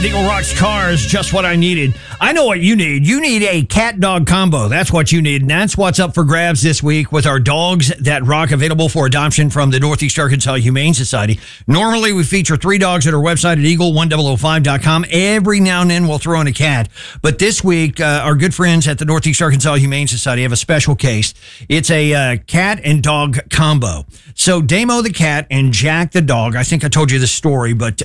Eagle Rocks Cars, just what I needed. I know what you need. You need a cat-dog combo. That's what you need. And that's what's up for grabs this week with our Dogs That Rock, available for adoption from the Northeast Arkansas Humane Society. Normally, we feature 3 dogs at our website at eagle1005.com. Every now and then, we'll throw in a cat. But this week, our good friends at the Northeast Arkansas Humane Society have a special case. It's a cat and dog combo. So Damo the cat and Jack the dog, I think I told you this story, but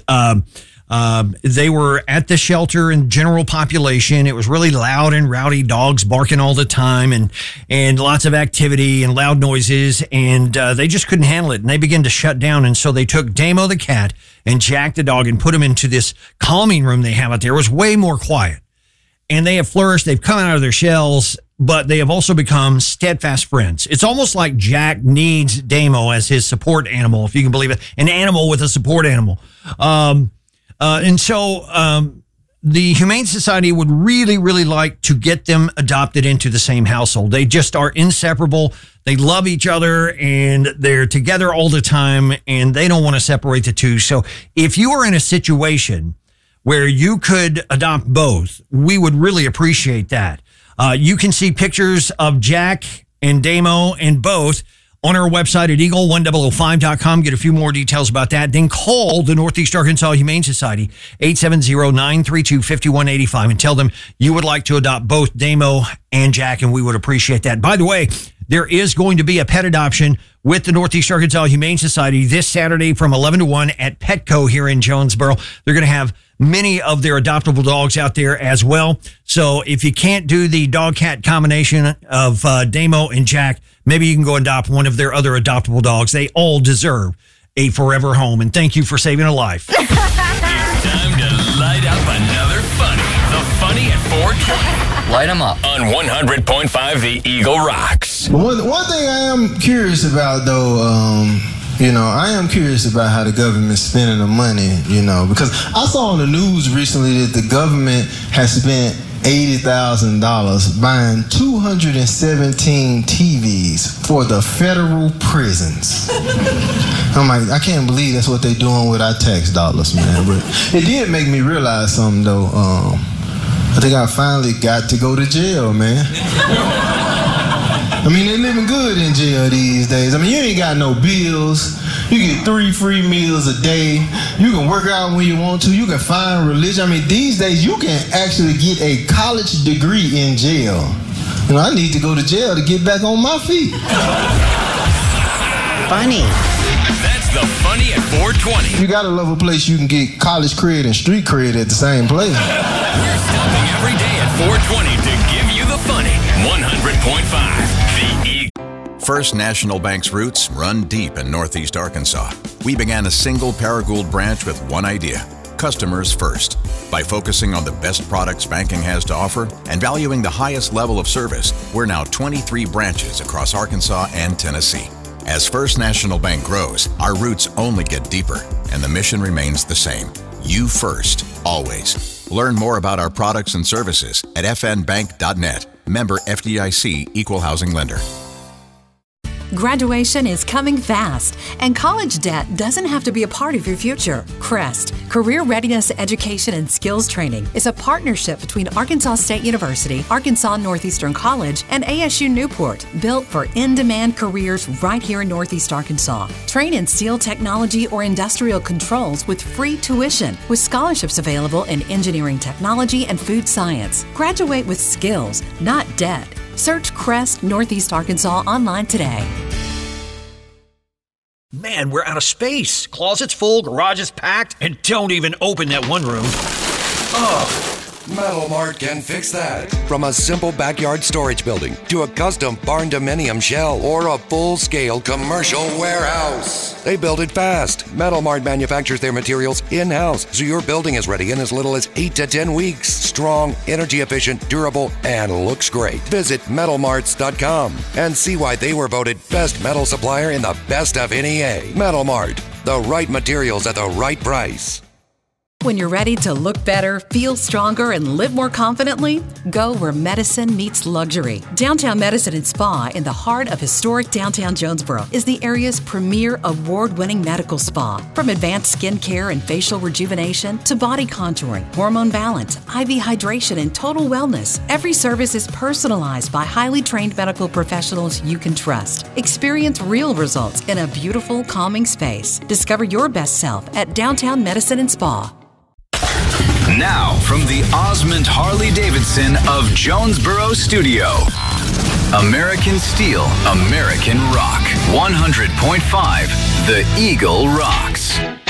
they were at the shelter in general population. It was really loud and rowdy, dogs barking all the time and lots of activity and loud noises. And they just couldn't handle it. And they began to shut down. And so they took Damo the cat and Jack the dog and put them into this calming room they have out there. It was way more quiet. And they have flourished. They've come out of their shells, but they have also become steadfast friends. It's almost like Jack needs Damo as his support animal, if you can believe it, an animal with a support animal. And so the Humane Society would really, really like to get them adopted into the same household. They just are inseparable. They love each other, and they're together all the time, and they don't want to separate the two. So if you are in a situation where you could adopt both, we would really appreciate that. You can see pictures of Jack and Damo and both on our website at eagle1005.com. Get a few more details about that. Then call the Northeast Arkansas Humane Society, 870-932-5185, and tell them you would like to adopt both Damo and Jack, and we would appreciate that. By the way, there is going to be a pet adoption with the Northeast Arkansas Humane Society this Saturday from 11 to 1 at Petco here in Jonesboro. They're going to have many of their adoptable dogs out there as well. So if you can't do the dog-cat combination of Damo and Jack, maybe you can go adopt one of their other adoptable dogs. They all deserve a forever home. And thank you for saving a life. It's time to light up another funny. The Funny at 420. Light them up. On 100.5 The Eagle Rocks. One thing I am curious about, though, I am curious about how the government's spending the money, because I saw on the news recently that the government has spent $80,000 buying 217 TVs for the federal prisons. I'm like, I can't believe that's what they're doing with our tax dollars, man. But it did make me realize something, though. I think I finally got to go to jail, man. I mean, they're living good in jail these days. I mean, you ain't got no bills. You get 3 free meals a day. You can work out when you want to. You can find religion. I mean, these days, you can actually get a college degree in jail. I need to go to jail to get back on my feet. Funny. That's the Funny at 420. You gotta love a place you can get college cred and street cred at the same place. We're stopping every day at 420 to give you the Funny. 100.5 The Eagle. First National Bank's roots run deep in Northeast Arkansas. We began a single Paragould branch with one idea: customers first. By focusing on the best products banking has to offer and valuing the highest level of service, we're now 23 branches across Arkansas and Tennessee. As First National Bank grows, our roots only get deeper, and the mission remains the same: you first, always. Learn more about our products and services at fnbank.net. Member FDIC, Equal Housing Lender. Graduation is coming fast, and college debt doesn't have to be a part of your future. CREST, Career Readiness Education and Skills Training, is a partnership between Arkansas State University, Arkansas Northeastern College, and ASU Newport, built for in-demand careers right here in Northeast Arkansas. Train in steel technology or industrial controls with free tuition, with scholarships available in engineering technology and food science. Graduate with skills, not debt. Search CREST Northeast Arkansas online today. Man, we're out of space. Closet's full, garage is packed, and don't even open that one room. Ugh. Metal Mart can fix that. From a simple backyard storage building to a custom barn dominium shell or a full-scale commercial warehouse, they build it fast. Metal Mart manufactures their materials in-house, so your building is ready in as little as 8 to 10 weeks. Strong, energy efficient, durable, and looks great. Visit metalmarts.com and see why they were voted best metal supplier in the best of NEA. Metal Mart, the right materials at the right price. When you're ready to look better, feel stronger, and live more confidently, go where medicine meets luxury. Downtown Medicine and Spa in the heart of historic downtown Jonesboro is the area's premier award-winning medical spa. From advanced skin care and facial rejuvenation to body contouring, hormone balance, IV hydration, and total wellness, every service is personalized by highly trained medical professionals you can trust. Experience real results in a beautiful, calming space. Discover your best self at Downtown Medicine and Spa. Now, from the Osmond Harley-Davidson of Jonesboro Studio, American Steel, American Rock, 100.5, The Eagle Rocks.